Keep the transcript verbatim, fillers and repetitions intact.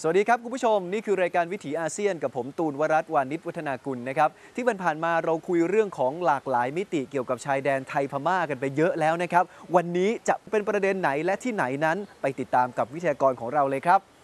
สวัสดีครับคุณผู้ชมนี่คือรายการวิถีอาเซียนกับผมตูนวรัตน์วานิชวัฒนากุลนะครับที่ผ่านมาเราคุยเรื่องของหลากหลายมิติเกี่ยวกับชายแดนไทยพม่ากันไปเยอะแล้วนะครับวันนี้จะเป็นประเด็นไหนและที่ไหนนั้นไปติดตามกับวิทยากรของเราเลยครับ